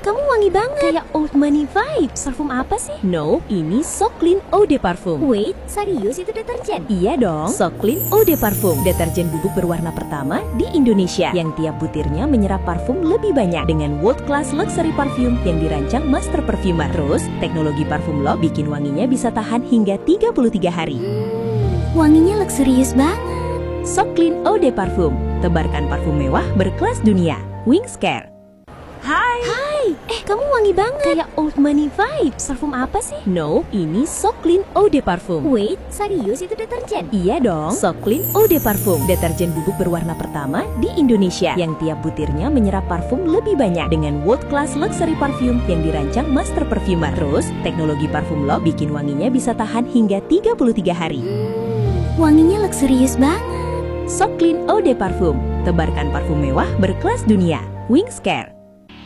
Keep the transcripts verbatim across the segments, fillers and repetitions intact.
kamu wangi banget. Kayak old money vibes. Parfum apa sih? No, ini So Clean Eau de Parfum. Wait, serius itu deterjen? Iya dong, So Clean Eau de Parfum, deterjen bubuk berwarna pertama di Indonesia yang tiap butirnya menyerap parfum lebih banyak dengan world class luxury parfum yang dirancang master perfumer. Terus, teknologi parfum lock bikin wanginya bisa tahan hingga tiga puluh tiga hari. Hmm, wanginya luxurious banget. So Clean Eau de Parfum, tebarkan parfum mewah berkelas dunia. Wings Care. Hai. Hai. Eh, kamu wangi banget. Kayak old money vibes. Parfum apa sih? No, ini So Clean Eau de Parfum. Wait, serius itu deterjen? Iya dong, So Clean Eau de Parfum, deterjen bubuk berwarna pertama di Indonesia yang tiap butirnya menyerap parfum lebih banyak dengan world class luxury parfum yang dirancang master perfumer. Terus, teknologi parfum lock bikin wanginya bisa tahan hingga tiga puluh tiga hari. Hmm, wanginya luxurious banget. So Clean Eau de Parfum, tebarkan parfum mewah berkelas dunia. Wings Care.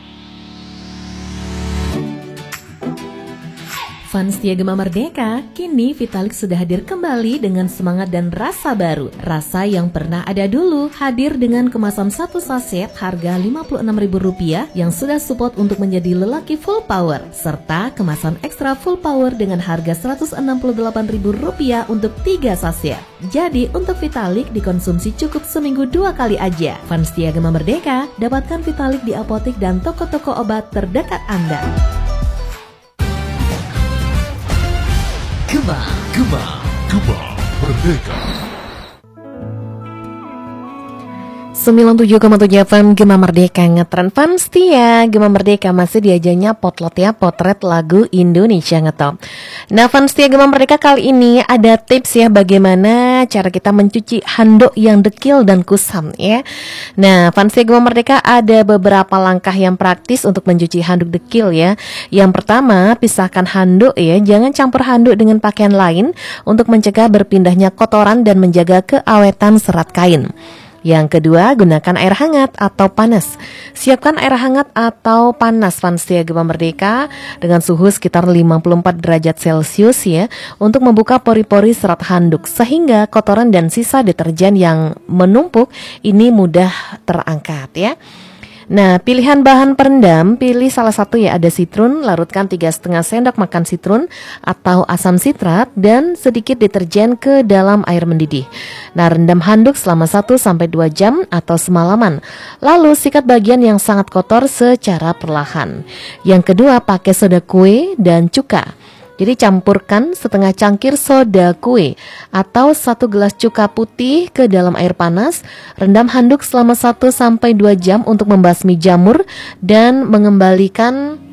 Fans Setia Gema Merdeka, kini Vitalik sudah hadir kembali dengan semangat dan rasa baru. Rasa yang pernah ada dulu, hadir dengan kemasan satu saset harga lima puluh enam ribu rupiah yang sudah support untuk menjadi lelaki full power, serta kemasan ekstra full power dengan harga seratus enam puluh delapan ribu rupiah untuk tiga saset. Jadi untuk Vitalik dikonsumsi cukup seminggu dua kali aja. Fans Setia Gema Merdeka, dapatkan Vitalik di apotek dan toko-toko obat terdekat Anda. Gema, Gema, Gema Merdeka. sembilan puluh tujuh koma tujuh F M Gema Merdeka ngetren. Fans Setia Gema Merdeka masih diajanya potlot ya, potret lagu Indonesia ngetop. Nah fans Setia Gema Merdeka kali ini ada tips ya bagaimana cara kita mencuci handuk yang dekil dan kusam ya. Nah fans Setia Gema Merdeka ada beberapa langkah yang praktis untuk mencuci handuk dekil ya. Yang pertama, pisahkan handuk ya, jangan campur handuk dengan pakaian lain untuk mencegah berpindahnya kotoran dan menjaga keawetan serat kain. Yang kedua, gunakan air hangat atau panas. Siapkan air hangat atau panas fans Setia Gema Merdeka dengan suhu sekitar lima puluh empat derajat Celcius ya, untuk membuka pori-pori serat handuk sehingga kotoran dan sisa deterjen yang menumpuk ini mudah terangkat ya. Nah, pilihan bahan perendam, pilih salah satu ya, ada sitrun, larutkan tiga setengah sendok makan sitrun atau asam sitrat dan sedikit deterjen ke dalam air mendidih. Nah, rendam handuk selama satu sampai dua jam atau semalaman. Lalu sikat bagian yang sangat kotor secara perlahan. Yang kedua, pakai soda kue dan cuka. Jadi campurkan setengah cangkir soda kue atau satu gelas cuka putih ke dalam air panas. Rendam handuk selama satu sampai dua jam untuk membasmi jamur dan mengembalikan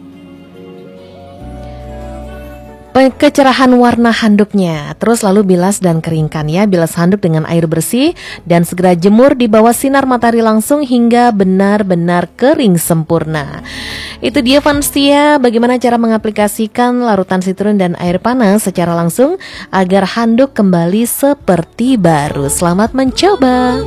kecerahan warna handuknya. Terus lalu bilas dan keringkan ya. Bilas handuk dengan air bersih dan segera jemur di bawah sinar matahari langsung hingga benar-benar kering sempurna. Itu dia fans Setia, bagaimana cara mengaplikasikan larutan sitrun dan air panas secara langsung agar handuk kembali seperti baru. Selamat mencoba.